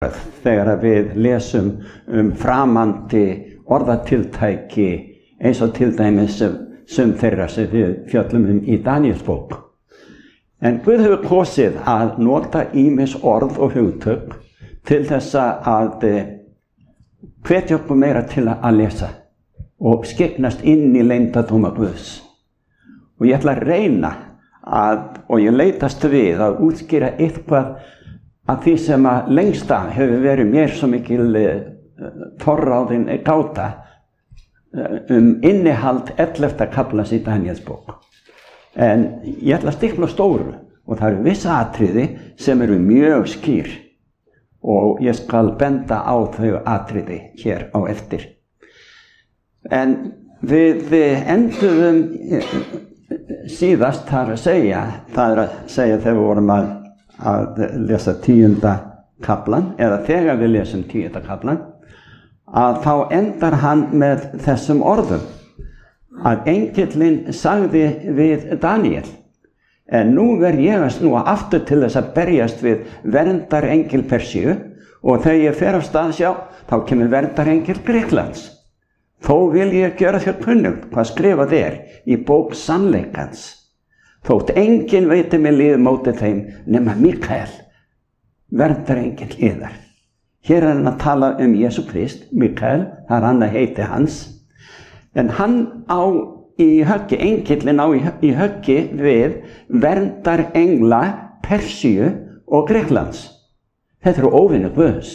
þegar við lesum framandi orðatiltæki eins og til dæmis sem þeirra sem við fjöllum í Daníelsbók. En Guð hefur kosið að nota ýmis orð og hugtök til þess að hvetja okkur meira til að lesa og skyggnast inn í leyndardóma Guðs. Og ég ætla að reyna og ég leitast við að útskýra eitthvað af því sem að lengst af hefur verið mér svo mikil forráðin gáta innihald 11. kaflans í Daníelsbók. En ég ætla að stikla á stóru og það eru vissa atriði sem eru mjög skýr og ég skal benda á þau atriði hér á eftir. En við enduðum síðast það er að segja þegar við vorum að lesa 10. kaflan eða þegar við lesum 10. kaflan að þá endar hann með þessum orðum að engillinn sagði við Daníel en nú verð ég að snúa aftur til þess að berjast við verndarengil Persíu og þegar ég fer af stað þá kemur verndarengil Grikklands. Þó vil ég gera þér kunnugt hvað skrifað í bók sannleikans. Þótt enginn veiti mig líð móti þeim nema Mikael, verndarengil yðar. Hér er hann að tala Jesú Krist, Mikael, það er annað heiti hans. En hann engillinn á í höggi við verndarengla Persíu og Grikklands. Þetta eru óvinir Guðs.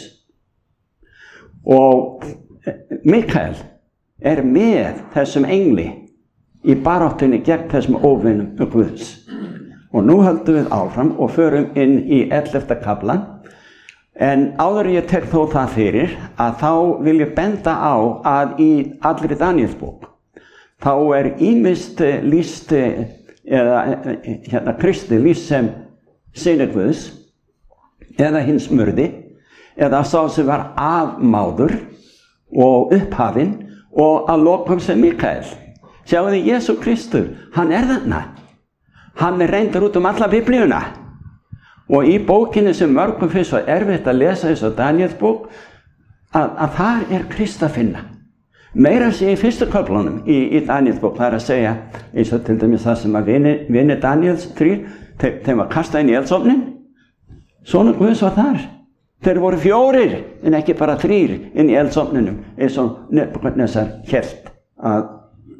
Og Mikael er með þessum engli í baráttunni gegn þessum óvinum Guðs. Og nú höldum við áfram og förum inn í 11. kaflan. En áður ég tek þó það fyrir að þá vil ég benda á að í allri Daníelsbók þá er ýmist lýst eða Kristi lýst sem synir Guðs eða hins murði eða sá sem var afmáður og upphafinn og að lokum sem Mikael. Sjáu þið Jesú Kristur, hann er þarna. Hann er reyndur út alla Biblíuna. Og í bókinni sem mörgum finnst svo erfitt að lesa eins og Daníelsbók að þar er Krist að finna. Meira sé í fyrstu köflunum í Daníelsbók, það er að segja eins og til dæmis það sem að vinir Daníels 3, þeim var kastað inn í eldsofnin. Sonur Guðs var þar. Þeir voru 4 en ekki bara 3 inn í eldsofninum eins og Nebúkadnesar hélt að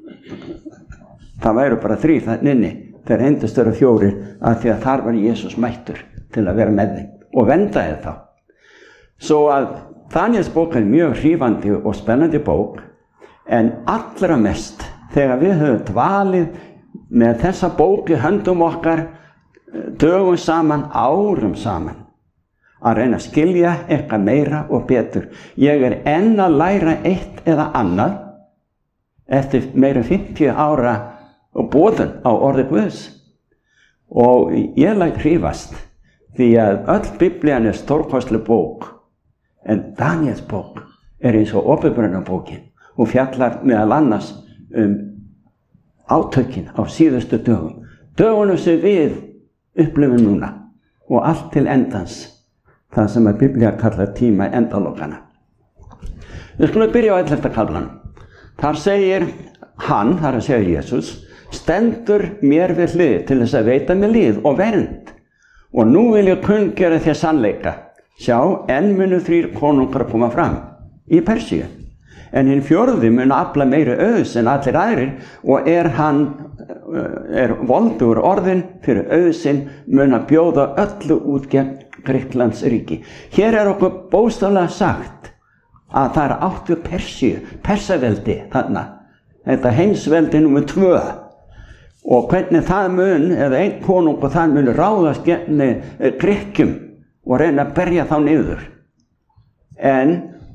það væru bara 3 þarna inni. Þeir reyndust vera 4 af því að þar var Jesús mættur til að vera með þeim og verndaði þá. Svo að Daníelsbók er mjög hrífandi og spennandi bók en allra mest þegar við höfum dvalið með þessa bók í höndum okkar dögum saman, árum saman að reyna að skilja eitthvað meira og betur. Ég er enn að læra eitt eða annað eftir meira 50 ára og boðun á orði Guðs og ég læt hrífast því að öll Biblían er stórkostleg bók en Daníelsbók er eins og Åpenbarunarbókin og fjallar meðal annars átökin á síðustu dögunum sem við upplifum núna og allt til endans það sem að Biblía kallar tíma endalokana. Við skulum byrja á 11. kaflanum. Þar segir hann, þar að segja Jesús, stendur mér við hlið til þess að veita mér líð og vernd og nú vil ég kunngera þér sannleika. Sjá, enn munu 3 konungar koma fram í Persíu en hinn 4. mun afla meiri auðs en allir aðrir og er voldugur orðin fyrir auðsinn mun að bjóða öllu út gegn Grikklands ríki. Hér er okkur bókstaflega sagt að það er átt við Persíu, Persaveldi þarna, þetta heimsveldi númer 2 og hvernig það mun, eða einn konungur það mun ráðast gegn Grikkjum og reyna að berja þá niður. En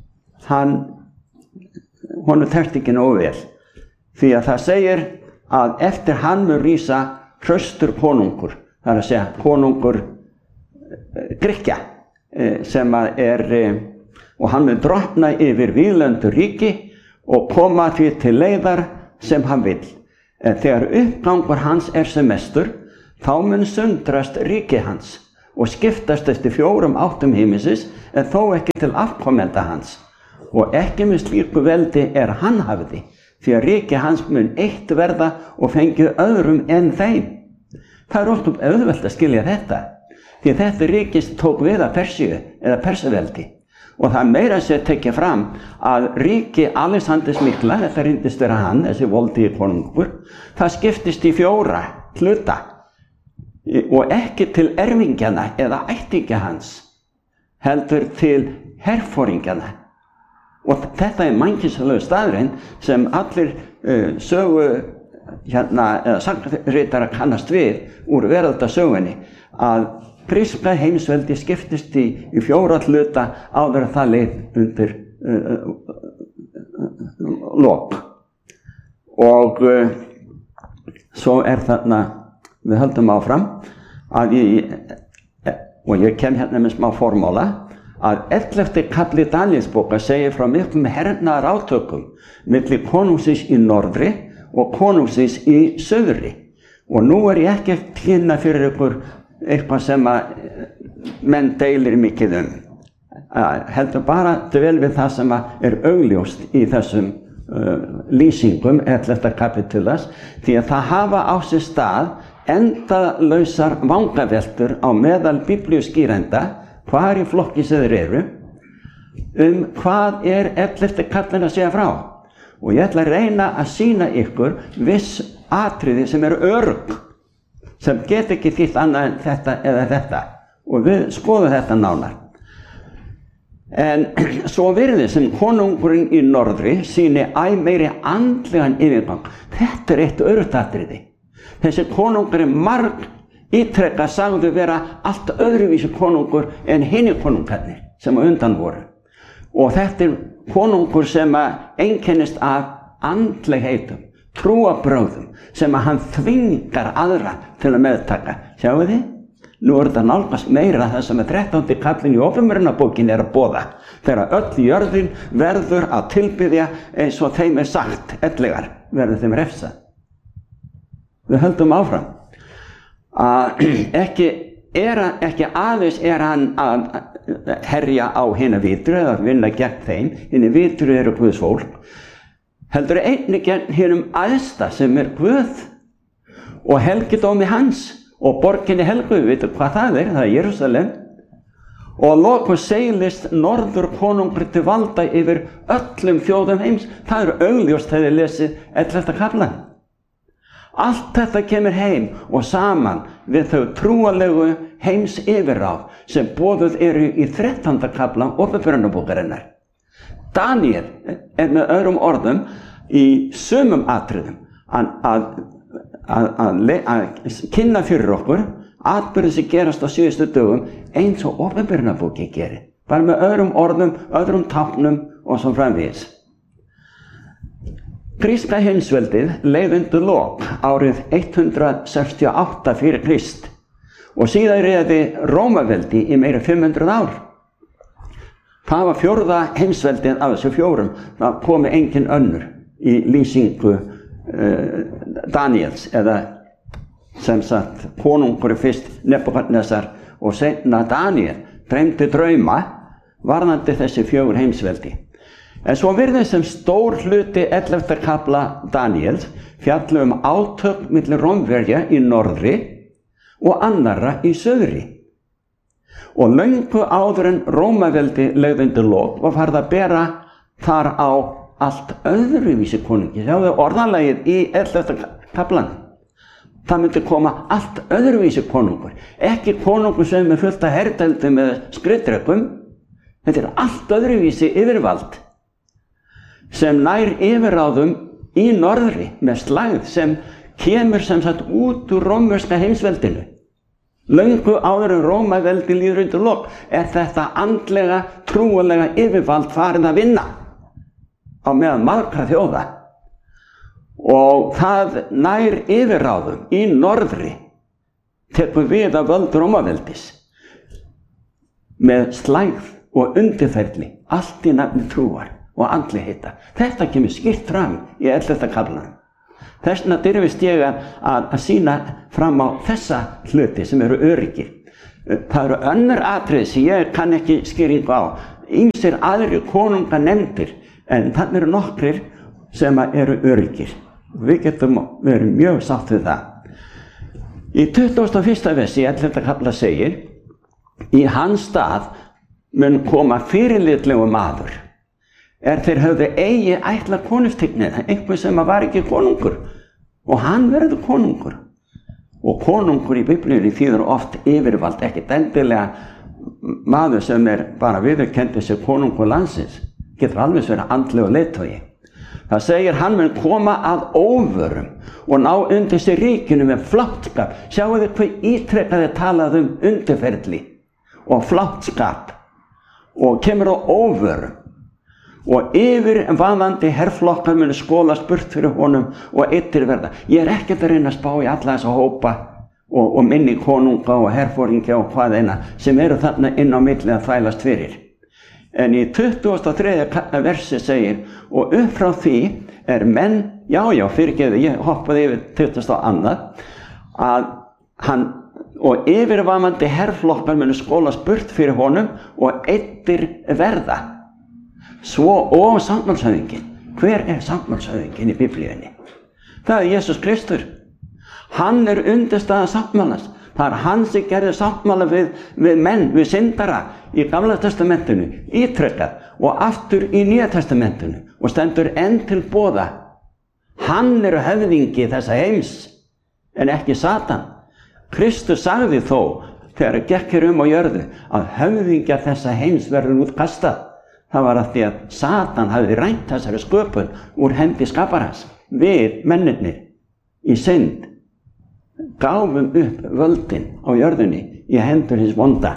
honum tekst ekki nógu vel því að það segir að eftir hann mun rísa hraustur konungur, það er að segja konungur Grikkja sem er og hann mun drottna yfir víðlendu ríki og koma því til leiðar sem hann vill. En þegar uppgangur hans er sem mestur, þá mun sundrast ríki hans og skiptast eftir 4 áttum himinsins en þó ekki til afkomenda hans. Og ekki með slíku veldi hann hafði, því að ríki hans mun eitt verða og fengið öðrum en þeim. Það ósköp auðvelt að skilja þetta, því að þetta ríkis tók við af Persíu eða Persaveldi. Og það meira að segja tekja fram að ríki Alexanders mikla, þetta reyndist vera hann, þessi voldigi konungur, það skiptist í 4 hluta og ekki til erfingjana eða ættingja hans, heldur til herforingjana. Og þetta mannkynnslegu staðurinn sem allir sögu eða sagnritara kannast við úr veraldasögunni, að gríska heimsveldi skiptist í 4 hluta áður að það leið undir lok. Og svo þarna, við höldum áfram, og ég kem hérna með smá formóla, að 11. kafli Daníelsbókar segir frá miklum hernaðarátökum milli konungsins í norðri og konungsins í suðri. Og nú ég ekki að kynna fyrir ykkur eitthvað sem að menn deilir mikið heldur bara dvel við það sem að augljóst í þessum lýsingum 11. kapitulas, því að það hafa á sér stað endalausar vangaveltur á meðal biblíuskýrenda, hvar í flokki sem þeir eru, hvað 11. kaflinn að segja frá. Og ég ætla að reyna að sýna ykkur viss atriði sem eru örugg, sem get ekki þýtt annað en þetta eða þetta. Og við skoðum þetta nánar. En svo virðist sem konungurinn í norðri sýni meiri andlegan yfirgang. Þetta eitt öruggt atriði. Þessi konungur marg ítrekka sagðu vera allt öðruvísi konungur en hinir konungarnir sem á undan voru. Og þetta konungur sem einkennist af andlegheitum, trúarbrögðum, sem hann þvingar aðra til að meðtaka. Sjáu þið? Nú þetta nálgast meira það sem 13. kaflinn í Opinberunarbókinni að boða, þegar öll jörðin verður að tilbiðja eins og þeim sagt, ellegar verður þeim refsað. Við höldum áfram. Ekki aðeins hann að herja á hina vitru eða vinna gegn þeim, hina vitru eru Guðs fólk, heldur einnig gegn hinum æðsta sem Guð og helgidómi hans og borginni helgu, við veitum hvað það er Jerúsalem, og lokum seilist norður konungur til valda yfir öllum þjóðum heims. Það augljóst þegar þið lesið 11. kaflann. Allt þetta kemur heim og saman við þau trúalegu heims yfirráð sem boðuð eru í 13. kafla Opinberunarbókarinnar. Daníel með öðrum orðum í sumum atriðum að kynna fyrir okkur atburði sem gerast á síðustu dögum eins og Opinberunarbókin gerir, bara með öðrum orðum, öðrum táknum og svo framvegis. Gríska heimsveldið leið undir lok árið 168 fyrir Krist og síðan réði Rómaveldi í meira 500 ár. Það var 4. heimsveldið af þessu 4, það komi engin önnur í lýsingu Daníels, eða sem sagt konungur fyrst Nebúkadnesar og seinna Daníel dreymdi drauma varðandi þessi 4 heimsveldi. En svo virðist sem stór hluti 11. kafla Daníels fjalli átök milli Rómverja í norðri og annarra í suðri. Og löngu áður en Rómaveldi leið undir lok var farið að bera þar á allt öðruvísi konungi. Sjáðu orðalagið í 11. kaflan. Það myndi koma allt öðruvísi konungur. Ekki konungur sem fullt af herdeldum eða skriðdrekum. Þetta allt öðruvísi yfirvald sem nær yfirráðum í norðri með slægð sem kemur sem sagt út úr rómverska heimsveldinu. Löngu áður en Rómaveldi líður undir lok þetta andlega, trúalega yfirvald farið að vinna á meðan margra þjóða. Og það nær yfirráðum í norðri tekur við af völd Rómaveldis með slægð og undirferli, allt í nafni trúar og andleghita. Þetta kemur skýrt fram í 11. kaflanum. Þessna dirfist ég að sýna fram á þessa hluti sem eru öryggir. Það eru önnur atriði sem ég kann ekki skýringu á. Ýmsir aðrir konunga nefndir, en þannig eru nokkrir sem eru öryggir. Við getum verið mjög sátt við það. Í 21. versi í 11. kafla segir: í hans stað mun koma fyrirlitlegu maður, þeir höfðu eigi ætla konungstigni, einhver sem var ekki konungur, og hann verður konungur. Og konungur í Biblíunni þýðir oft yfirvald, ekki endilega maður sem bara viðurkenndi sig konungur landsins, getur alveg verið andlegur leiðtogi. Það segir hann mun koma að óvörum og ná undir sig ríkinu með fláttskap. Sjáu þið hvað ítrekkaði talað undirferli og fláttskap, og kemur á óvörum. Og yfirvaðandi herflokkar munu skolast burt fyrir honum og eittir verða. Ég ekkert að reyna að spá í alla þessa hópa og minni konunga og herforingja og hvað eina sem eru þarna inn á milli að þvælast fyrir. En í 23. versi segir: og upp frá því menn, fyrirgeðu, ég hoppaði yfir 20. annað, að hann og yfirvaðandi herflokkar munu skolast burt fyrir honum og eittir verða. Svo og sáttmálshöfðinginn. Hver sáttmálshöfðinginn í Biblíunni? Það Jesus Kristur. Hann undirstaða sáttmálans. Það hann sem gerði sáttmála við menn, við syndara í Gamla testamentinu, ítrekkað, og aftur í Nýja testamentinu, og stendur enn til boða. Hann höfðingi þessa heims, en ekki Satan. Kristus sagði þó, þegar gekk hér á jörðu, að höfðingja þessa heims verður útkastað. Það var að því að Satan hafði rænt þessari sköpun úr hendi skaparans. Við, mennirnir, í synd, gáfum upp völdin á jörðunni í hendur hins vonda.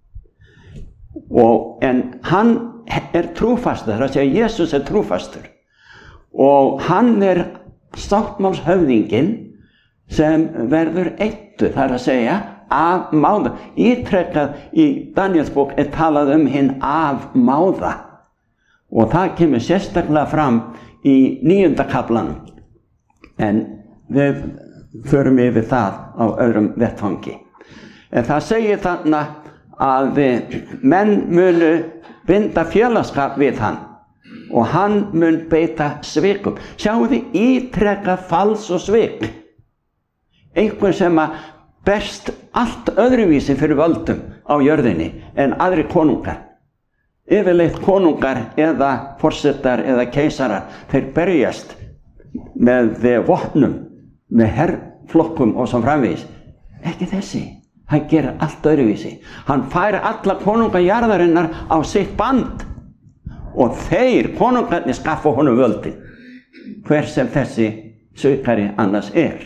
En hann trúfastur, það er að segja Jesus trúfastur. Og hann sáttmálshöfðinginn sem verður eittur, það er að segja afmáða. Ítrekkað í Danielsbók talað hinn afmáða, og það kemur sérstaklega fram í 9. kaflanum, en við förum yfir það á öðrum vettvangi. En það segir þarna að menn munu binda félagsskap við hann og hann mun beita svikum. Sjáu þið ítrekkað fals og svik. Einhver sem berst allt öðruvísi fyrir völdum á jörðinni en aðri konungar. Yfirleitt konungar eða forsetar eða keisarar, þeir berjast með vopnum, með herflokkum og svo framvegis. Ekki þessi, hann gerir allt öðruvísi. Hann fær alla konunga jarðarinnar á sitt band og þeir konungarnir skaffa honum völdin, hver sem þessi sökari annars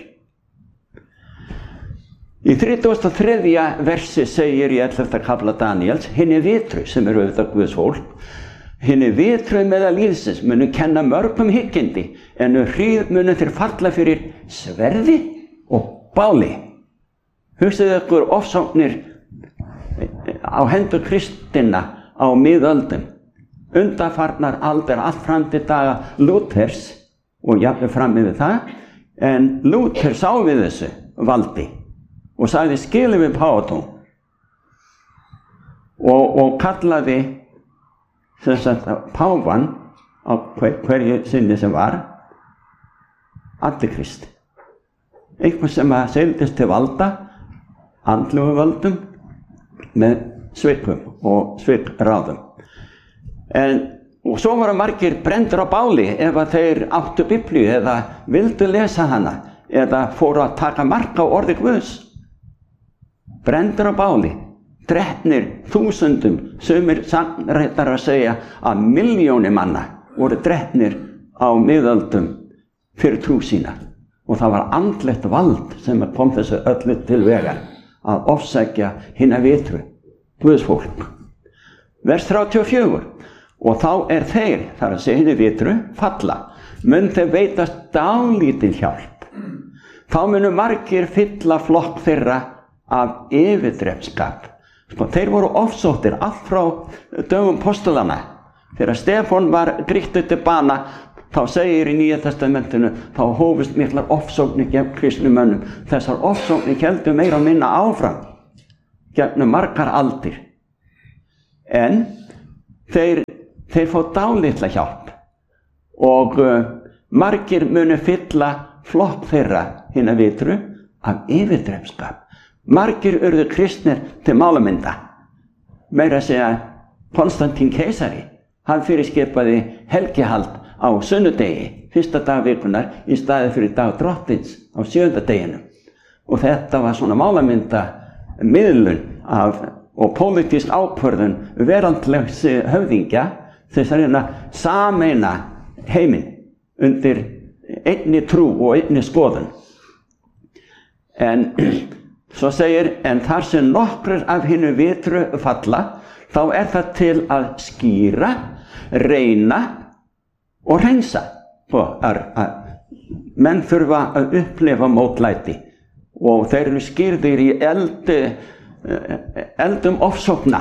Í 33. versi segir í 11. kafla Daniels: hinni vitru, sem auðvitað Guðs fólk, hinni vitru meðal lífsins munu kenna mörgum hyggindi, en hríð munu þeir falla fyrir sverði og báli. Hugsið ykkur ofsóknir á hendur kristinna á miðöldum, undanfarnar aldir, allt fram til daga Lúthers, og jafnvel fram yfir það, en Lúther sá við þessu valdi og sagði skilum við páfatún og kallaði páfan á hverju sinni sem var antikrist, einhver sem seildist til valda, andlegu völdum, með svikum og svikráðum. Og svo voru margir brenndir á báli ef að þeir áttu Biblíu eða vildu lesa hana eða fóru að taka mark á orði Guðs. Brenndir á báli, drepnir þúsundum, sumir sannreitar að segja að milljónir manna voru drepnir á miðöldum fyrir trú sína. Og það var andlegt vald sem kom þessu öllu til vegar að ofsækja hina vitru, Guðs fólk. Vers 34: og þá þeir, þar að segja hina vitru, falla, mun þeir veitast dálítil hjálp. Þá munu margir fylla flokk þeirra af yfirdrepskap. Þeir voru ofsóttir allt frá dögum postulana. Þegar Stefán var grýttur til bana, þá segir í Nýja testamentinu, þá hófust miklar ofsóknir gegn kristnum mönnum. Þessar ofsóknir héldu meira og minna áfram gegnum margar aldir. En þeir fá dálitla hjálp og margir munu fylla flokk þeirra hinna vitru af yfirdrifskap. Margir urðu kristnir til málamynda. Meira að segja Konstantín keisari, hann fyrirskipaði helgihald á sunnudegi, fyrsta dag vikunar, í staði fyrir dag drottins á 7. deginum. Og þetta var svona málamynda miðlun og pólitísk ákvörðun veraldlegs höfðingja þess að reyna sameina heiminn undir einni trú og einni skoðun. En svo segir, en þar sem nokkrir af hinu vitru falla, þá er það til að skýra, reyna og hreinsa. Menn þurfa að upplifa mótlæti og þeir eru skýrðir í eldum ofsókna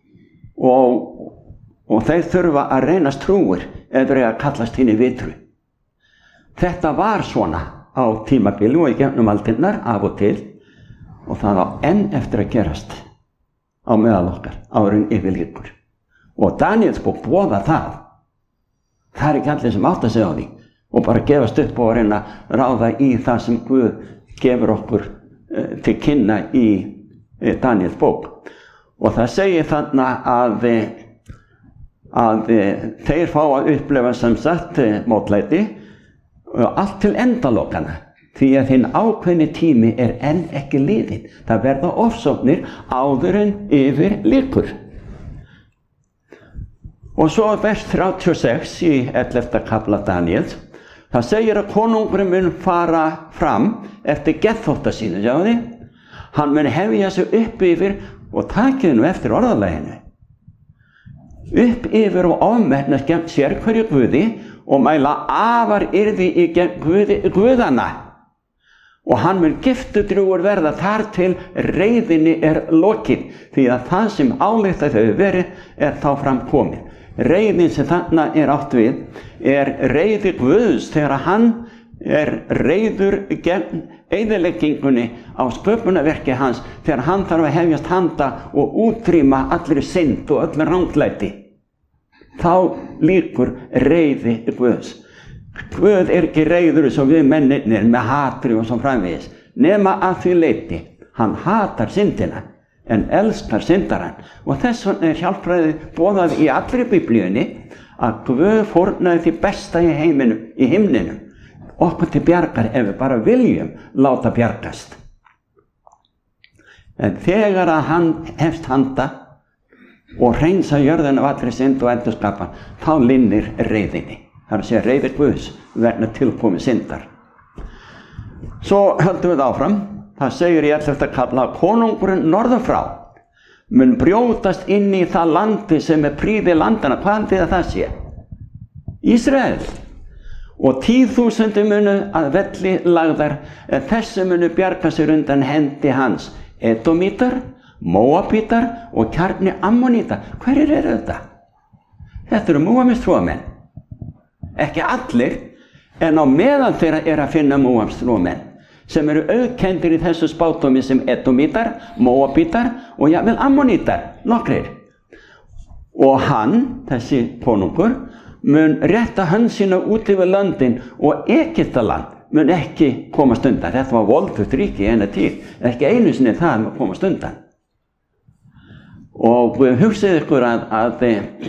og þeir þurfa að reynast trúir eða þeir að kallast hinu vitru. Þetta var svona á tímabili og í gegnum aldirnar af og til og það á enn eftir að gerast á meðal okkar árin yfir líkur. Og Daníels bók boða það. Það er ekki allir sem átta sig á því og bara gefast upp og reyna að ráða í það sem Guð gefur okkur til kynna í Daníels bók. Og það segir þarna að þeir fá að upplifa sem sagt mótlæti allt til endalokana. Því að hinn ákveðni tími er enn ekki liðinn. Það verða ofsóknir áður en yfir líkur. Og svo vers 36 í 11. kafla Daníels. Það segir að konungurinn mun fara fram eftir geðþótta sínu, sjáðu þið? Hann mun hefja sig upp yfir, og takið nú eftir orðalaginu, upp yfir og ofmennast gegn sérhverju guði og mæla afar yrði í gegn guðana. Og hann mun giftudrjúgur verða þar til reiðinni er lokið, því að það sem ályktað hefur verið er þá fram komið. Reiðin sem þarna er átt við er reiði Guðs þegar hann er reiður gegn eyðileggingunni á sköpunarverki hans, þegar hann þarf að hefjast handa og útrýma allri synd og öllu ranglæti. Þá lýkur reiði Guðs. Guð er ekki reiður eins og við mennirnir með hatri og svo framvegis, nema að því leyti. Hann hatar syndina en elskar syndarann. Og þess vegna er hjálpræðið boðað í allri Biblíunni að Guð fórnaði því besta í heiminum, í himninum, okkur til bjargar ef við bara viljum láta bjargast. En þegar að hann hefst handa og hreinsa jörðina af allri synd og endurskapan, þá linnir reiðinni. Það er að segja reiði Guðs vegna tilkomi syndar. Svo höldum við áfram. Það segir í 11. kafla að konungurinn norður frá mun brjótast inn í það landi sem er prýði landana. Hvað þýðir það sé? Ísrael. Og 10.000 munu að velli lagðar, en þessi munu bjarga sér undan hendi hans. Edomítar, Móabítar og kjarni Ammonítar. Hverjir eru þetta? Þetta eru Móabítrúamenn. Ekki allir, en á meðal þeirra er að finna Móabítrúamenn sem eru auðkenndir í þessu spádómi sem Edomítar, Móabítar og jafnvel Ammonítar, nokkrir. Og hann, þessi konungur, mun rétta hönd sína út yfir löndin og Egyptaland mun ekki komast undan. Þetta var voldugt ríki í eina tíð, ekki einu sinni það að komast undan. Og hugsið ykkur að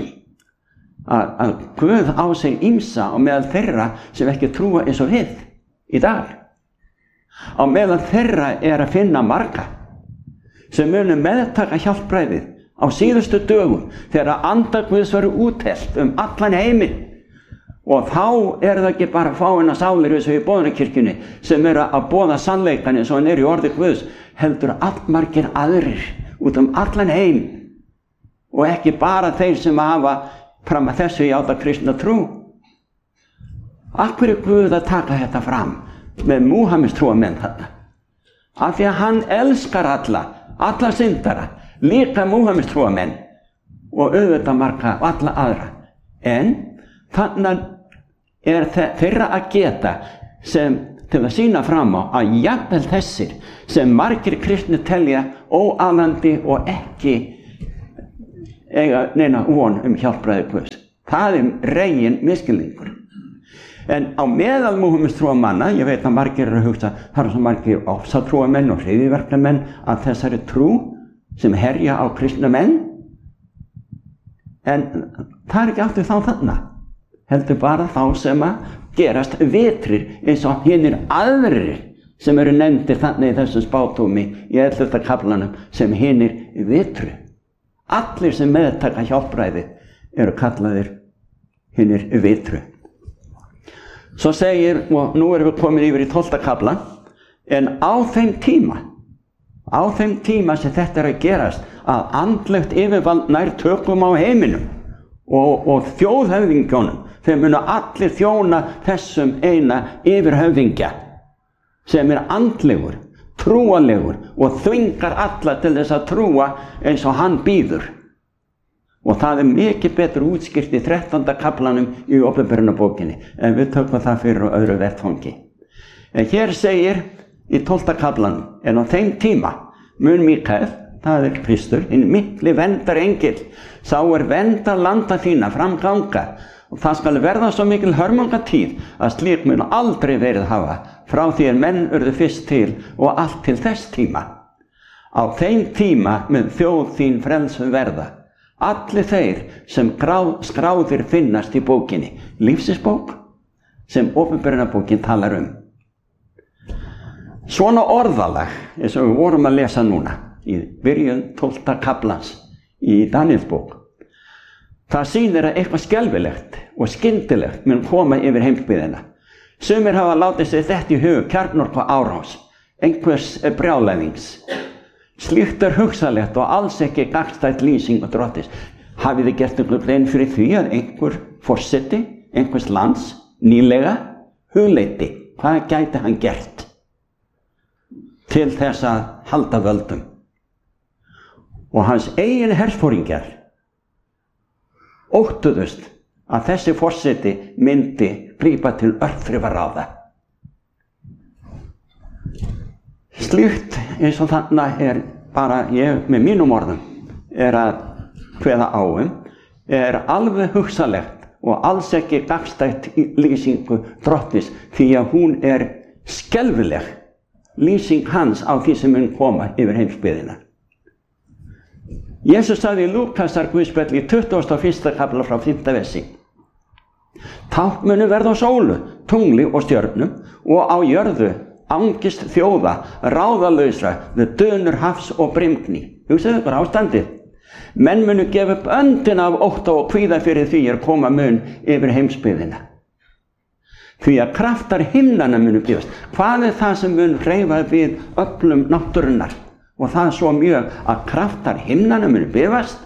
Guð á sig ýmsa á meðal þeirra sem ekki trúa eins og við í dag. Á meðal þeirra er að finna marga sem munu meðtaka hjálpræðið á síðustu dögum þegar anda Guðs verður úthellt allan heiminn. Og þá er það ekki bara fáeina sálir eins og í boðunarkirkjunni sem eru að boða sannleikann eins og hann er í orði Guðs, heldur allmargir aðrir út allan heim og ekki bara þeir sem hafa fram að þessu játa kristna trú. Af hverju er Guð að taka þetta fram með Múhameðstrúarmenn þarna? Af því að hann elskar alla syndara, líka Múhameðstrúarmenn og auðvitað marga alla aðra. En þannig er þeirra að geta sem til að sýna fram á að jafnvel þessir sem margir kristnir telja óalandi og ekki eiga neina von hjálpræði Guðs. Það regin misskilningur. En á meðal múhametrúa manna, ég veit að margir eru að hugsa, það eru svo margir ofsatrúamenn og hryðjuverkamenn að þessari trú sem herja á kristna menn, en það ekki aftur þá þarna, heldur bara þá sem að gerast vitrir eins og hinir aðrir sem eru nefndir þannig í þessum spátómi í 11. kaflanum sem hinir vitru. Allir sem meðtaka hjálpræði eru kallaðir hinir vitru. Svo segir, og nú erum við komin yfir í 12. kaflan, en á þeim tíma sem þetta er að gerast, að andlegt yfirvald nær tökum á heiminum og þjóðhöfðingjónum, þeir munu allir þjóna þessum eina yfirhöfðingja sem er andlegur, trúalegur og þvingar alla til þess að trúa eins og hann býður. Og það er mikið betur útskýrt í 13. kaflanum í Opinberunarbókinni, en við tökum það fyrir á öðru vettfangi. En hér segir í 12. kaflanum, en á þeim tíma mun Mikael, það er Kristur, hinn mikli verndarengill, sá er verndar landa þína framganga, og það skal verða svo mikil hörmungatíð að slíkt mun aldrei verið hafa frá því að menn urðu fyrst til og allt til þess tíma. Á þeim tíma mun þjóð þín frelsuð verða, allir þeir sem skráðir finnast í bókinni, lífsins-bók sem Opinberunarbókin talar um. Svona orðalag, eins og við vorum að lesa núna í byrjun 12. kaflans í Danielsbók, það sýnir að eitthvað skelfilegt og skyndilegt mun koma yfir heimsbyggðina. Sumir hafa látið sér þetta í hug, kjarnorku árás, einhvers brjálæðings. Slíkt er hugsalegt og alls ekki gagnstætt lýsing og Drottins. Hafið þið gert einhver grein fyrir því að einhver forseti, einhvers lands, nýlega, hugleiddi, hvað gæti hann gert til þess að halda völdum? Og hans eigin hersforingjar óttuðust að þessi forseti myndi grípa til örþrifaráða. Slíkt eins og þannig er bara ég með mínum orðum er að kveða á er alveg hugsalegt og alls ekki gagnstætt lýsingu Drottins, því að hún er skelfileg lýsing hans á því sem mun koma yfir heimsbyggðina. Jesus sagði í Lúkasar Guðspjalli í 21. kafla frá 5. versi: Tákn munu verða á sólu, tungli og stjörnum, og á jörðu angist þjóða, ráðalausra við dönur hafs og brimgni. Hugsaðu ykkur ástandið. Menn munu gefa upp öndina af ótta og kvíða fyrir því koma mun yfir heimsbyggðina. Því að kraftar himnanna munu bíðast. Hvað er það sem mun hreyfa við öflum náttúrunnar? Og það svo mjög að kraftar himnanna munu bifast.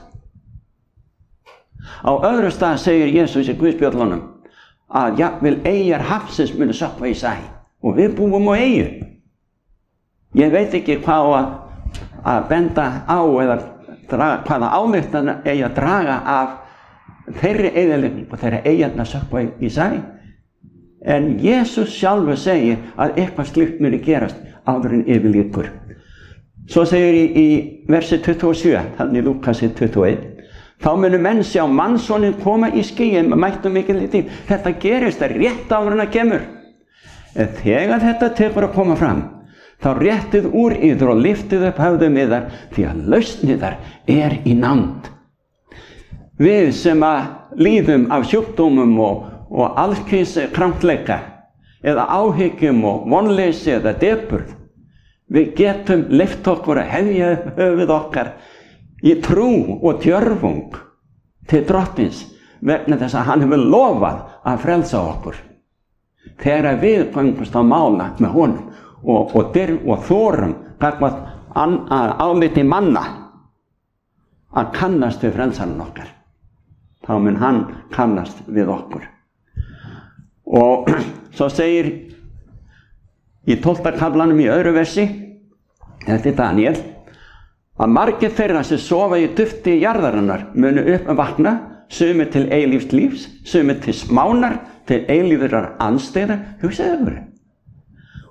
Á öðru stað segir Jesus í Guðspjöllunum að jafnvel eyjar hafsins munu sökkva í sæ, og við búum á eyju. Ég veit ekki hvað að benda á eða hvaða ályktan eigi að draga af þeirri eyðileggingu og þeirri eyjarnar sökkva í sæ. En Jesus sjálfur segir að eitthvað slíkt muni gerast áður en yfir lýkur. Svo segir í versi 27, þannig í Lúkasi 21, þá munu menn sjá mannssonin koma í skýjum með mættum mikilli tíð. Þetta gerist rétt áður en það kemur. En þegar þetta tekur að koma fram, þá réttið úr yður og liftið upp höfðum yðar, því að lausn yðar er í nánd. Við sem að líðum af sjúkdómum og allskyns krampleika, eða áhyggjum og vonleysi eða depurð, við getum leyft okkur að hefja höfuð okkar í trú og djörfung til Drottins, vegna þess að hann hefur lofað að frelsa okkur. Þegar við göngumst á mála með honum og þorum gagnvart áliti manna að kannast við frelsarann okkar, þá mun hann kannast við okkur. Og svo segir í 12. kaflanum í öðru versi, þetta er Daniel, að margir þeirra sem sofa í dufti jarðarinnar munu upp að vakna, sumir til eilífs lífs, sumir til smánar, til eilífrar andstæðar. Hugsaðu ykkur.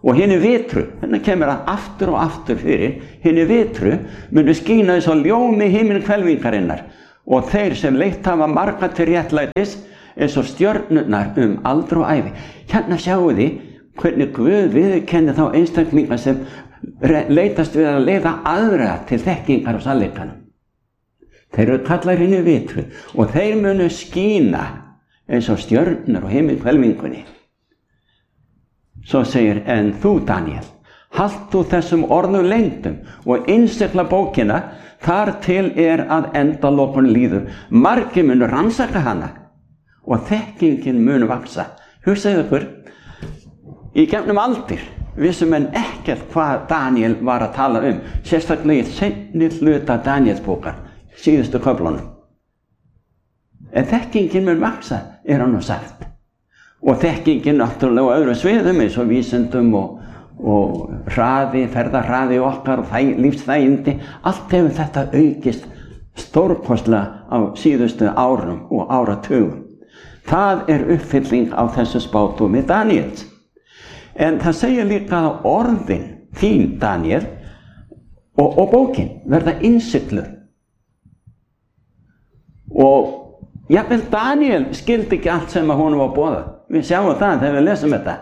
Og hinni vitru, hérna kemur það aftur og aftur fyrir, hinni vitru munu skína eins og ljómi himinhvelfingarinnar og þeir sem leitt hafa marga til réttlætis eins og stjörnurnar aldur og ævi. Hérna sjáu þið hvernig Guð viðurkennir þá einstaklinga sem leitast við að leiða aðra til þekkingar og sannleikanum. Þeir eru kallar hinni vitru og þeir munu skína eins og stjörnur og himinhvelfingunni. Svo segir, en þú Daniel, halt þú þessum orðum leyndum og innsigla bókina þar til að endalokum líður. Margir munu rannsaka hana og þekkingin munu vaksa. Hugsaðu ykkur, í gegnum aldir vissu menn ekkert hvað Daniel var að tala sérstaklega í seinni hluta Danielsbókar, síðustu köflunum. En þekkingin mun vaksa, hann nú sagt. Og þekkingin náttúrulega á öðrum sviðum eins og vísindum og hraði, ferðahraði okkar og lífsþægindi. Allt hefur þetta aukist stórkostlega á síðustu árum og áratugum. Það uppfylling á þessu spádómi Daniels. En það segir líka að orðin þín Daniel og bókin verða innsigluð. Og jafnvel Daniel skildi ekki allt sem honum var boðað. Við sjáum það þegar við lesum þetta.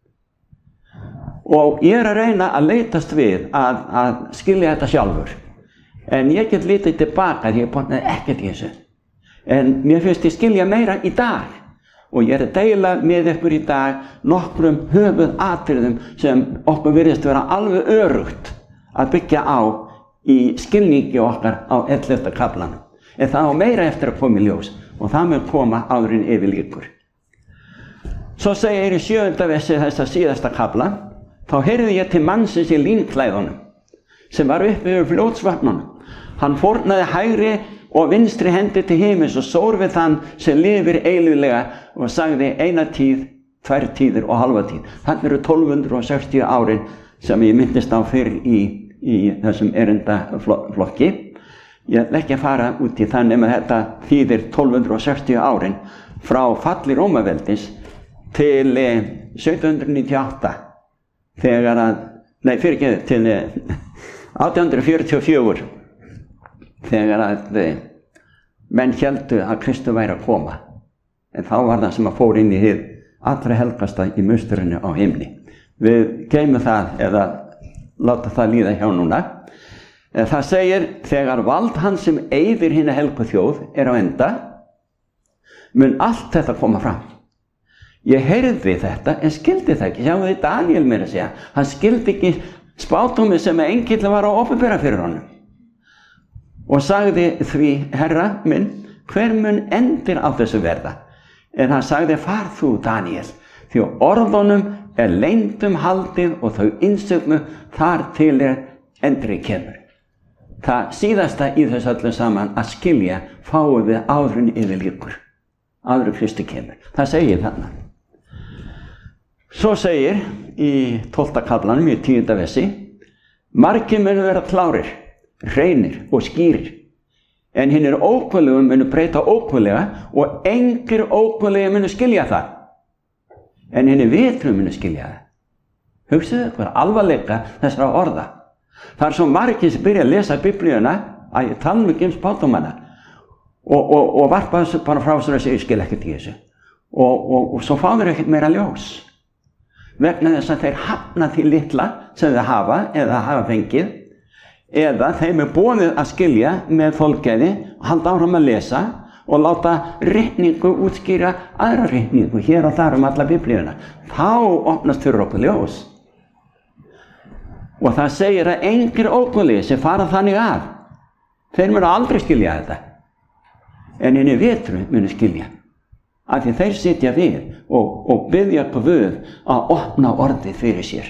Og ég að reyna að leitast við að skilja þetta sjálfur. En ég get litið tilbaka því ég botnaði ekkert í þessu. En mér finnst ég skilja meira í dag. Og ég að deila með ykkur í dag nokkrum höfuðatriðum sem okkur virðist vera alveg örugt að byggja á í skilningi okkar á 11. kaflanum. En það á meira eftir að koma í ljós og það mun koma áður en yfir lýkur. Svo segir í 7. versi þessa síðasta kafla, þá heyrði ég til mannsins í línklæðunum sem var uppi yfir fljótsvötnunum. Hann fórnaði hægri og vinstri hendi til himins og sór við þann sem lifir eilíflega og sagði eina tíð, 2 tíðir og halva tíð. Þannig eru 1260 árin sem ég myndist á fyrr í þessum erindaflokki. Ég ætla ekki að fara út í það nema þetta þýðir 1260 árin frá falli Rómaveldis til 1798 til 1844 þegar menn héldu að Kristur væri að koma. En þá var það sem að fór inn í hið allra helgasta í musturinu á himni. Við geymum það eða láta það líða hjá núna. Það segir, þegar vald hans sem eyðir hina helgu þjóð á enda, mun allt þetta koma fram. Ég heyrði þetta en skildi það ekki. Sjáum við Daniel meira að segja. Hann skildi ekki spádómið sem engill var að opinbera fyrir honum. Og sagði því, Herra minn, hver mun endir á þessu verða? En hann sagði, far þú Daniel, því orðunum leyndum haldið og þau innsiglu þar til endri kemur. Það síðasta í þessu öllu saman að skilja fáum við áðurinn yfir lýkur. Áður Kristi kemur. Það segir þarna. Svo segir í 12. kaflanum í 10. versi, margir munu vera klárir, hreinir og skýrir, en hinnir ókvæðlegum munu breyta ókvæðlega og engir ókvæðlega munu skilja það, en hinnir vitru munu skilja það. Hugsaðu hver alvarleika þessara orða. Það svo margir sem byrja að lesa Biblíuna að ég tala um spádómana og varpa þessu bara frá sér að segja, ég skil ekkert í þessu. Og svo fá þeir ekkert meira ljós. Vegna þess að þeir hafna því litla sem þeir hafa eða hafa fengið, eða þeim boðið að skilja með þolgæði, halda áfram að lesa og láta ritningu útskýra aðra ritningu hér og þar alla Biblíuna. Þá opnast fyrir okkur ljós. Og það segir að engir ókunnlegir sem fara þannig að, þeir munu aldrei skilja þetta. En hinni vitru munu skilja. Af því þeir sitja við og biðja Guð að opna orðið fyrir sér.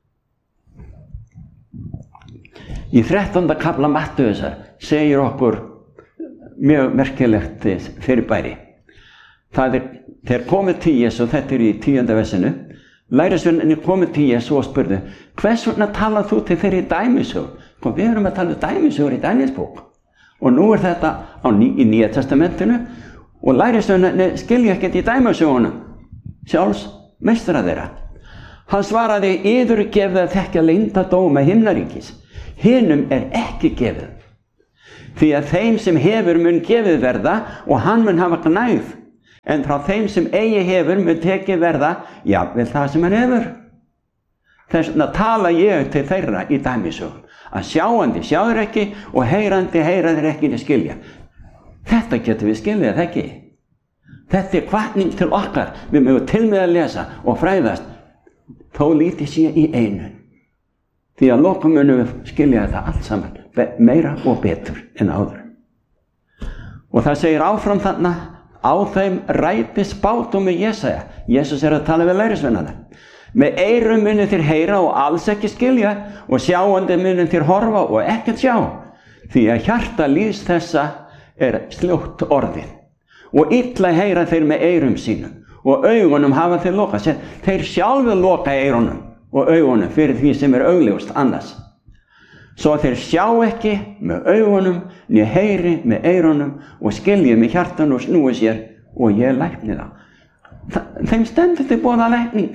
Í 13. kafla Mattheusar segir okkur mjög merkilegt fyrirbæri. Þeir komið til Jesú, þetta í 10. versinu, lærisveinarnir komið til Jesú og spurðu, hvers vegna talað þú til þeirri dæmisögur? Við erum að tala dæmisögur í Danielsbók. Og nú þetta í Nýja testamentinu og lærisveinarnir skilja ekkert í dæmisögunum, sjálfs meistara þeirra. Hann svaraði, yður gefið að þekkja leyndardóma himnaríkis, hinum ekki gefið. Því að þeim sem hefur mun gefið verða og hann mun hafa gnægð, en frá þeim sem eigi hefur mun tekið verða, jafnvel það sem hann hefur. Þess vegna tala ég til þeirra í dæmisögum, að sjáandi sjáður ekki og heyrandi heyraðir ekki til skilja. Þetta getur við skiljað ekki. Þetta hvatning til okkar, við mögum til með að lesa og fræðast, þó lítið sé í einu. Því að lokum munum við skilja þetta allt saman, meira og betur en áður. Og það segir áfram þarna, á þeim ræti spádómur Jesaja. Jesus að tala við lærisveinana. Með eyrum munum þér heyra og alls ekki skilja, og sjáandi munum þér horfa og ekkert sjá. Því að hjarta líðs þessa sljótt orðið. Og illa heyra þeir með eyrum sínum, og augunum hafa þeir lokað. Þeir sjálfur loka eyrunum og augunum fyrir því sem augljóst annars. Svo þeir sjá ekki með augunum, né heyri með eyrunum og skilji með hjartan og snúi sér og ég lækni þá. Þeim stendur til boða lækning.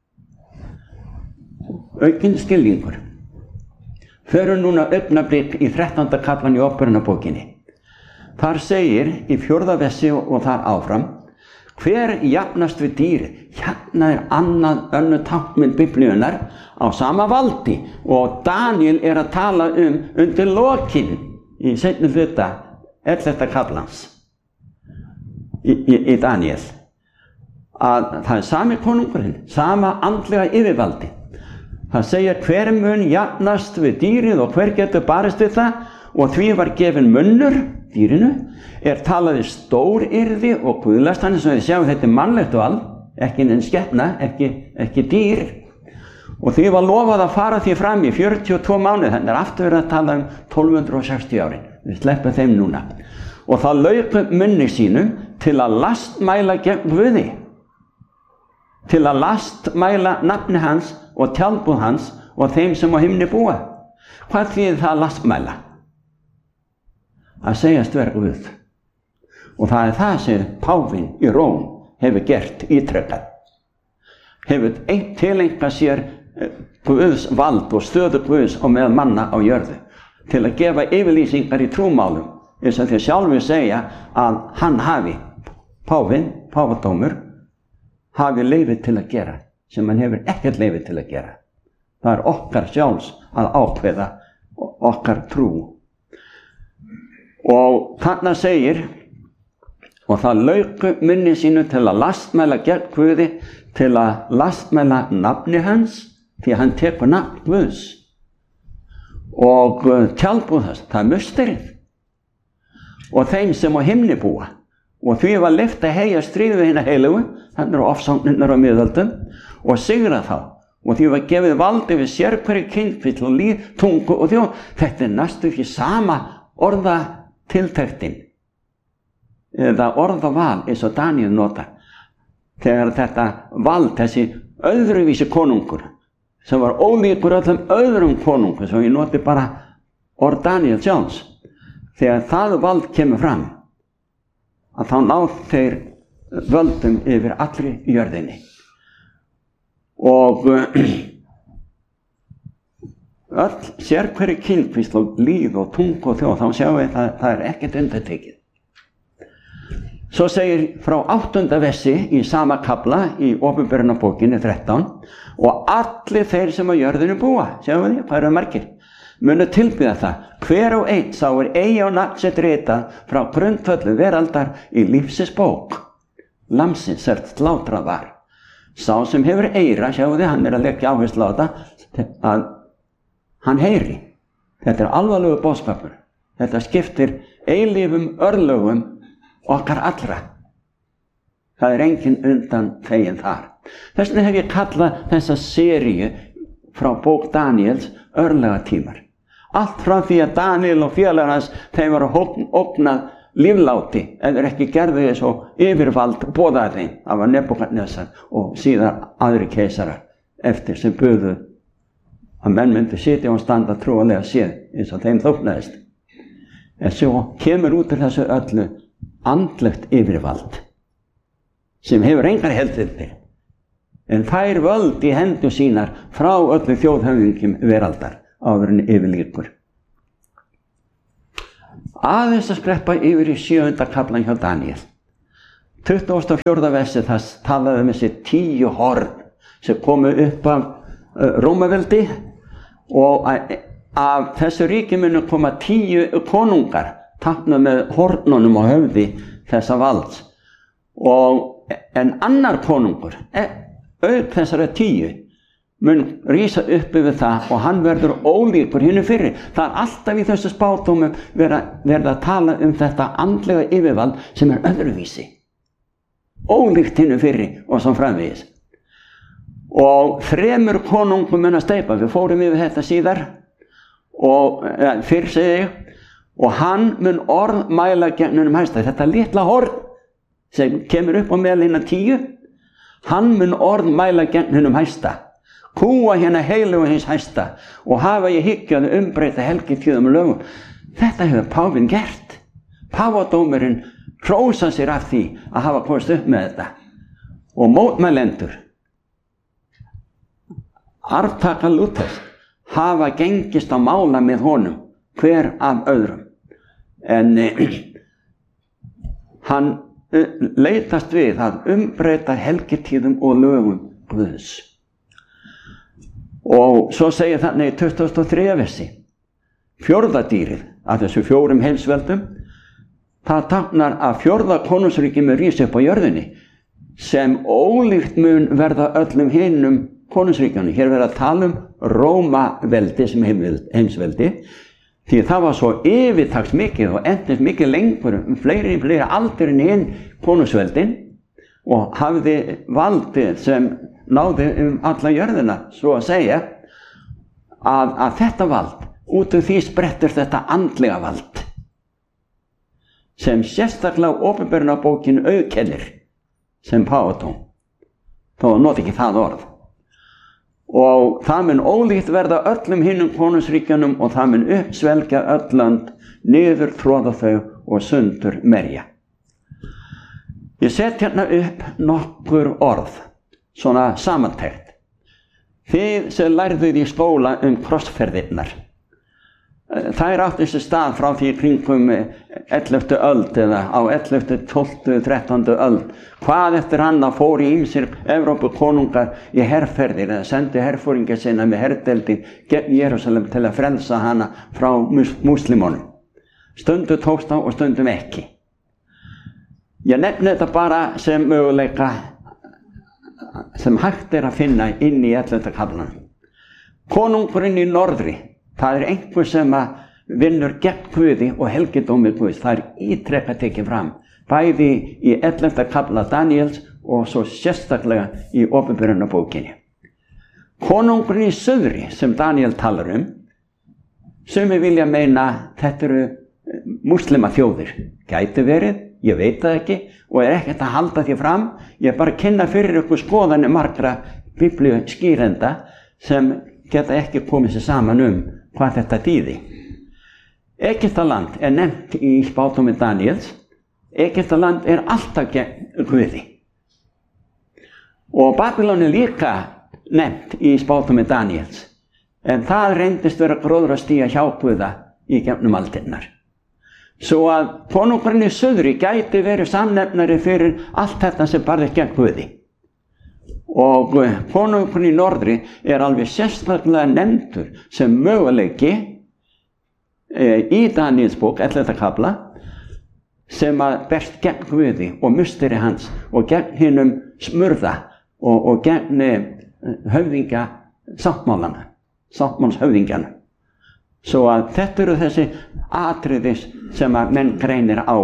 Aukinn skilningur. Förum núna augnablik í 13. kaflan í Óperunarbókinni. Þar segir í 4. versi og þar áfram, hver jafnast við dýri? Hérna önnur táknmynd Biblíunnar á sama valdi, og Daniel að tala undir lokin í seinni hluta 11. kaflans í Daniel, að það sami konungurinn, sama andlega yfirvaldi. Það segir, hver mun jafnast við dýrið og hver getur barist við það, og því var gefin munnur dýrinu, talaði stóryrði og guðlast. Þannig sem við sjáum, þetta mannlegt vald, ekki en skepna, ekki dýr. Og því var lofað að fara því fram í 42 mánuði, þannig aftur verið að tala 1260 árin. Við sleppum þeim núna. Og það lauk munni sínum til að lastmæla gegn Guði, til að lastmæla nafni hans og tjaldbúð hans og þeim sem á himni búa. Hvað þýðir það að lastmæla? Að segjast vera Guð. Og það það sem páfinn í Róm hefur gert ítrekkað. Hefur tileinkað sér Guðs vald og stöðu Guðs og með manna á jörðu til að gefa yfirlýsingar í trúmálum, eins og þeir sjálfur segja að hann hafi, páfinn, páfadómur, hafi leyfi til að gera sem hann hefur ekkert leyfi til að gera. Það okkar sjálfs að ákveða okkar trú. Og þarna segir, og það lauk munni sínu til að lastmæla gegn Guði, til að lastmæla nafni hans, því að hann tekur nafn Guðs. Og tjaldbúð þess, það musterið. Og þeim sem á himni búa. Og því var leyft að heyja stríð við hina heilugu, þannig eru ofsóknirnar á miðöldum, og sigra þá. Og því var gefið valdi við sérhverju kynfvill og líð, tungu og þjóð. Þetta næstu ekki sama orðatiltektin eða orðaval eins og Daniel nota. Þegar þetta vald, þessi öðruvísi konungur, sem var ólíkur öllum öðrum konungur, sem ég noti bara orð Daniel sjálfs, þegar það vald kemur fram, að þá náð þeir völdum yfir allri jörðinni. Og öll sérhverju kynfvísl og líð og tungu og þjóð, þá sjáum við að það ekkert undantekið. Svo segir frá 8. versi í sama kafla í Opinberunarbókinni 13, og allir þeir sem á jörðinu búa, sjáum við því, hvað eru margir, munu tilbyða það, hver og einn sá eigi á nafn sitt ritað frá grundvöllu veraldar í lífsins bók, lamsins slátrað var. Sá sem hefur eyra, sjáum við, hann að leggja áherslu á þetta, að hann heyri. Þetta alvarlegur boðskapur. Þetta skiptir eilífum örlögum okkar allra. Það engin undan þegin þar. Þess vegna hef ég kallað þessa seríu frá bók Daniels örlagatímar. Allt frá því að Daniel og félagar hans, þeim var ógnað lífláti, eða ekki gerðu þess og yfirvald boðaði þeim. Það var Nebúkadnesar og síðan aðri keisarar eftir sem buðu að menn myndi sitja og standa trúanlega séð eins og þeim þóknaðist. En svo kemur út af þessu öllu andlegt yfirvald sem hefur engar heildir en fær völd í hendur sínar frá öllu þjóðhöfðingjum veraldar áður en yfir lýkur. Aðeins að skreppa yfir í 7. kaflan hjá Daníel. 24. versi það talaði þessi 10 horn sem komu upp af Rómaveldi, og af þessu ríki munu koma 10 konungar táknað með hornunum á höfði þessa valds, en annar konungur auk þessara 10 mun rísa upp yfir það og hann verður ólíkur hinu fyrri. Það alltaf í þessu spádómum verið að tala þetta andlega yfirvald sem öðruvísi, ólíkt hinu fyrri og svo framvegis. Og 3 konungum mun að steypa, við fórum yfir þetta síðar og fyrr segi ég, og hann mun orð mæla gegn hinum hæsta. Þetta litla horn sem kemur upp á meðal hinna 10, hann mun orð mæla gegn hinum hæsta, kúa hérna heilugu hins hæsta og hafa í hyggju að umbreyta helgitíðum og lögum. Þetta hefur páfinn gert. Páfadómurinn hrósa sér af því að hafa komist upp með þetta, og mótmælendur arftaka Lúthers hafa gengist á mála með honum hver af öðrum, en hann leitast við að umbreyta helgitíðum og lögum Guðs. Og svo segir þannig í 23. versi, 4. dýrið af þessu 4 heimsveldum, það táknar að 4. konungsríki mun rísa upp á jörðinni, sem ólíkt mun verða öllum hinum konungsríkjunum. Hér verið að tala Rómaveldi sem heimsveldi, því það var svo yfirtaks mikið og endist mikið lengur, fleiri aldur en hinn konungsveldin, og hafði valdið sem náði alla jörðina, svo að segja, að þetta vald, út af því sprettur þetta andlega vald, sem sérstaklega opinberunarbókin auðkennir sem páfadóm, þó noti ekki það orð. Og það mun ólíkt verða öllum hinum konungsríkjunum, og það mun uppsvelgja öll lönd, niður tróða þau og sundur merja. Ég set hérna upp nokkur orð, svona samantekt. Þið sem lærðuð í skóla krossferðirnar, þær áttu sér stað frá því kringum 11. öld eða á 11., 12., 13. öld. Hvað eftir hann fór í ýmsir Evrópukonungar í herferðir eða sendi herforingja sinna með herdeildi gegn Jerúsalem til að frelsa hana frá múslimunum. Stundum tókst á og stundum ekki. Ég nefni þetta bara sem möguleika sem hægt að finna inn í 11. kaflanum. Konungurinn í norðri, það einhver sem vinnur gegn Guði og helgidómi Guðs. Það ítrekað tekið fram, bæði í 11. kafla Daníels og svo sérstaklega í opinberunarbókinni. Konungurinn í suðri sem Daníel talar sumir vilja meina þetta eru múslimaþjóðir. Gæti verið, ég veit það ekki og ekkert að halda því fram. Ég bara kynna fyrir ykkur skoðanir margra biblíu skýrenda sem geta ekki komið sér saman hvað þetta þýði. Egyptaland nefnt í spádómi Daníels. Egyptaland alltaf gegn Guði. Og Babylon líka nefnt í spádómi Daníels. En það reyndist vera gróðrastía hjá Guða í gegnum aldirnar. Svo að konungurinn í suðri gæti verið samnefnari fyrir allt þetta sem barðist gegn Guði. Og konungurinn í norðri alveg sérstaklega nefndur sem möguleiki í Daníels bók, 11. kafla, sem berst gegn Guði og musteri hans og gegn hinum smurða og gegn höfðingja sáttmálshöfðingjana. Svo að þetta eru þessi atriði sem menn greinir á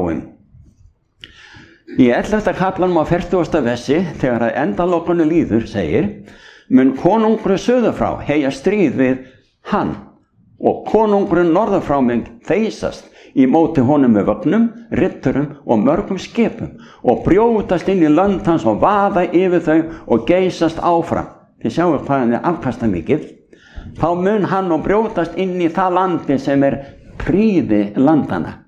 Í 11. kaflanum á 40. versi, þegar að endalokunum líður, segir: mun konungur suður frá heyja stríð við hann, og konungurinn norður frá mun þeysast í móti honum með vögnum, riddurum og mörgum skipum, og brjótast inn í lönd hans og vaða yfir þau og geysast áfram. Þið sjáu hvað hann afkasta mikið. Þá mun hann og brjótast inn í það landi sem prýði landana.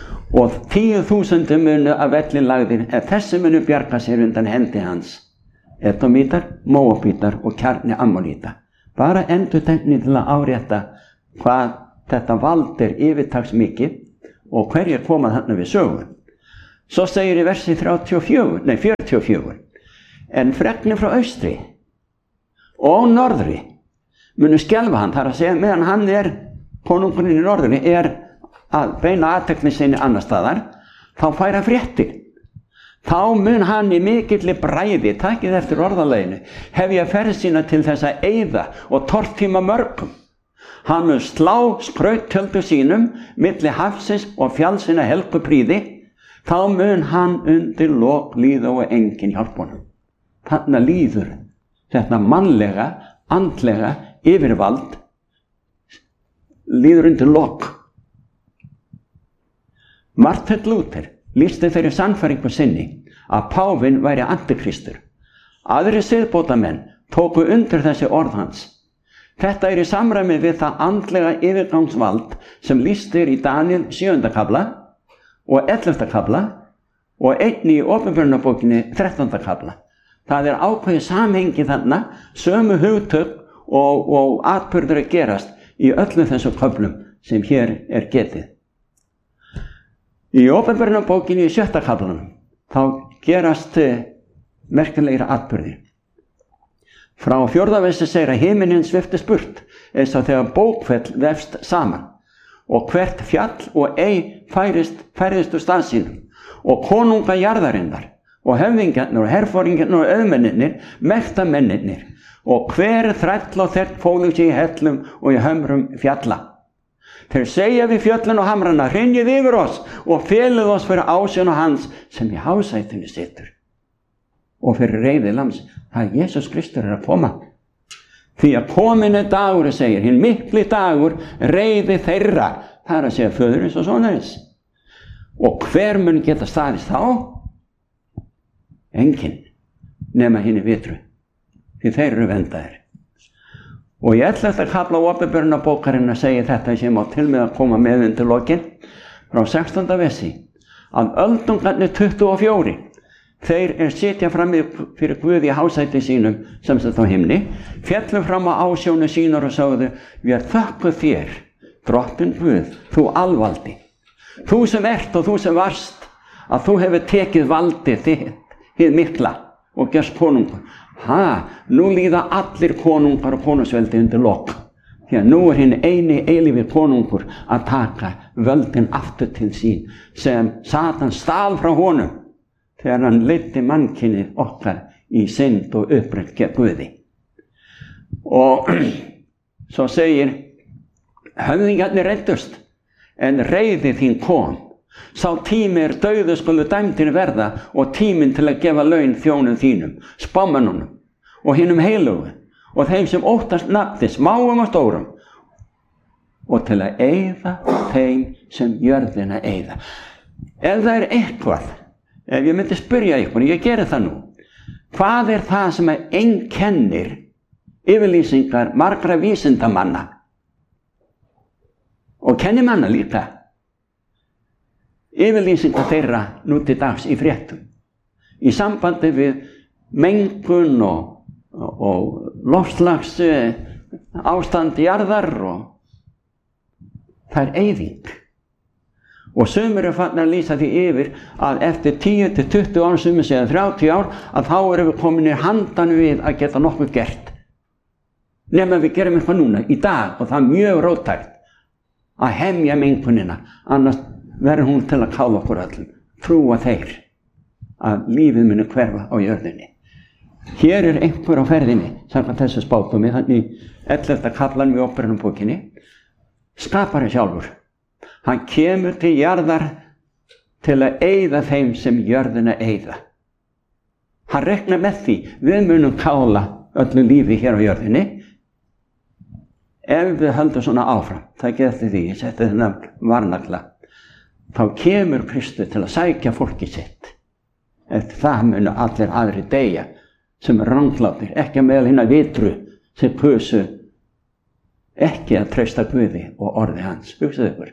Og 10.000 munu af velli lagðir, en þessi munu bjarga sér undan hendi hans. Edomítar, Móabítar og kjarni Ammoníta. Bara endurtekning til að árétta hvað þetta vald yfirtaksmikið og hverjir koma þarna við sögu. Svo segir í versi 44, en fregnir frá austri og norðri munu skelfa hann, þar að segja meðan hann konungurinn í norðri að beina athygli sinni annar staðar, þá færa fréttir. Þá mun hann í mikilli bræði, takið eftir orðaleginu, hefja ferð sína til þess að eyða og tortíma mörgum. Hann mun slá skrauttjöldu sínum milli hafsins og fjallsina helgu príði, þá mun hann undir lok líða og enginn hjálpa honum. Þarna líður þetta mannlega, andlega yfirvald líður undir lok. Martin Luther lýsti þeirri sannfæringu sinni að páfinn væri antikristur. Aðrir siðbótamenn tóku undir þessi orð hans. Þetta í samræmi við það andlega yfirgangsvald sem lýst í Daniel 7. kafla og 11. kafla og einnig í Opinberunarbókinni 13. kafla. Það ákveðið samhengi þarna, sömu hugtök og atburður að gerast í öllum þessum köflum sem hér getið. Í Opinberunarbókinni í 7. kaflanum þá gerast merkilegir atburðir. Frá 4. versi segir að himinninn sviptist burt eins og þegar bókfell vefst saman og hvert fjall og færðist úr stað sínum og konunga jarðarinnar og höfðingjarnir og herforingjarnir og auðmennirnir, mektamennirnir og hver þræll og þegn fólu sig í hellum og í hömrum fjalla. Þeir segja við fjöllin og hamrana, hrynjið yfir oss og felið oss fyrir ásjón hans sem í hásætinu situr. Og fyrir reiði lams, það Jesús Kristur að koma. Því að komin dagur, segir, hinn mikli dagur, reiði þeirra, það að segja föðurins og sonarins. Og hver mun geta staðist þá? Enginn, nema hinni vitru, því þeir eru vendaðir. Og í 11. kafla Opinberunarbókarinnar segir þetta sem á til með að koma með undir lokin frá 16. versi að öldungarnir 24 þeir sitja fram fyrir Guð í hásæti sínum sem þetta á himni, fjallu fram á ásjónu sínar og sögðu við þökkum þér, drottinn Guð, þú alvaldi, þú sem ert og þú sem varst, að þú hefur tekið valdið þitt, hið mikla og gerst konungur. Nú líða allir konungar og konungsveldi undir lok. Því að nú hinn eini eilífi konungur að taka völdin aftur til sín sem Satan stal frá honum þegar hann leiddi mannkynið okkar í synd og upprætt gegn Guði. Og svo segir, höfðingjarnir reiddust en reiði þín kom. Sá tími dauðu skulu dæmdir verða og tíminn til að gefa laun þjónum þínum, spámennunum og hinum heilugu og þeim sem óttast nafni, smáum og stórum og til að eyða þeim sem jörðina eyða. Ef það eitthvað, ef ég myndi spyrja ykkur, ég geri það nú, hvað það sem einkennir yfirlýsingar margra vísindamanna og kennimanna líka? Yfirlýsingar þeirra nú til dags í fréttum í sambandi við mengun og loftslags ástand jarðar og það eyðing. Og sumir farnir að lýsa því yfir að eftir 10 til 20 ár, sumir segja 30 ár, að þá erum við komin í handan við að geta nokkuð gert. Nema við gerum eitthvað núna, í dag, og það mjög róttækt að hemja mengunina, annars verður hún til að kála okkur öllum. Trúa þeir að lífið muni hverfa á jörðinni. Hér einhver á ferðinni, samkvæmt þessu spádómi, þannig 11. kaflan í Opinberunarbókinni, skapari sjálfur. Hann kemur til jarðar til að eyða þeim sem jörðina eyða. Hann reiknar með því, við munum kála öllu lífi hér á jörðinni, ef við höldum svona áfram. Það getur því, ég seti þennan varnagla. Þá kemur Kristur til að sækja fólki sitt. Eftir það munu allir aðri deyja sem ranglátir, ekki meðal hinna vitru sem kusu ekki að treysta Guði og orði hans. Hugsaðu ykkur.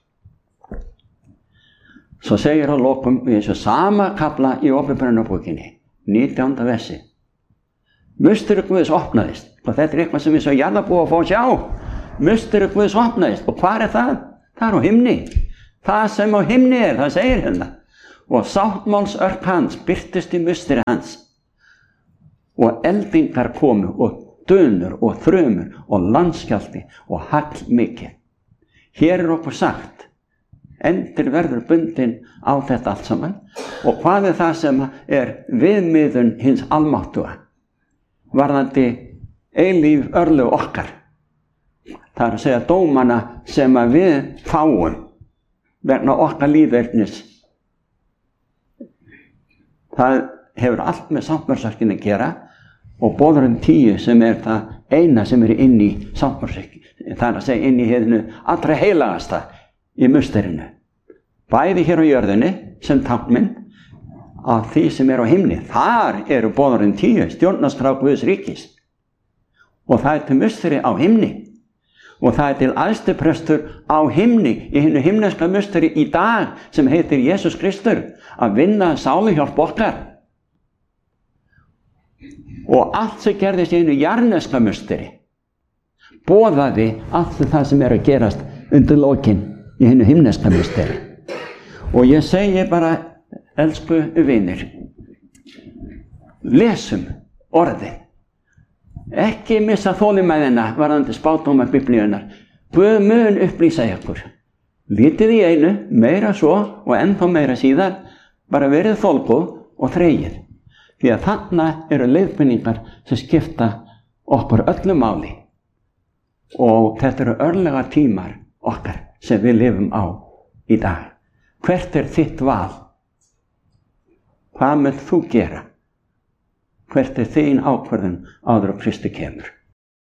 Svo segir að lokum í þessu sama kafla í Opinberunarbókinni, 19. versi. Musteri Guðs opnaðist, og þetta eitthvað sem við svo jarðarbúa að fá að sjá. Musteri Guðs opnaðist, og hvar það? Það á himni. Það sem á himni það segir hérna. Og sáttmálsörk hans birtist í musteri hans. Og eldingar komu, og dönur, og þrumur, og landskjálfti, og hagl mikið. Hér okkur sagt, endir verður bundin á þetta allt saman, og hvað það sem viðmiðun hins almáttuga, varðandi eilíf örlög okkar. Það að segja dómana sem að við fáum vegna okkar lífverðnis. Það hefur allt með sáttmálsörkinni að gera, og boðurinn 10 sem það eina sem inn í sáttmálsörkinni, það að segja inn í hinu allra heilagasta í musterinu. Bæði hér á jörðinni sem táknmynd af því sem á himni. Þar boðurinn 10, stjórnarskrá Guðs ríkis. Og það til musteri á himni. Og það til æðstiprestur á himni, í hinu himneska musteri í dag, sem heitir Jesús Kristur, að vinna sáluhjálp okkar. Og allt sem gerðist í hinu jarneska musteri, boðaði allt það sem að gerast undir lokin í hinu himneska musteri. Og ég segi bara, elsku vinir, lesum orðið. Ekki missa þolinmæðina varðandi spádóma Biblíunnar. Guð mun upplýsa ykkur. Lítið í einu, meira svo og ennþá meira síðar, bara verið þolgóð og þreyið. Því að þarna leiðbeiningar sem skipta okkur öllu máli. Og þetta örlega tímar okkar sem við lifum á í dag. Hvert þitt val? Hvað munt þú gera? Hvert þín ákvörðun áður á Kristi kemur?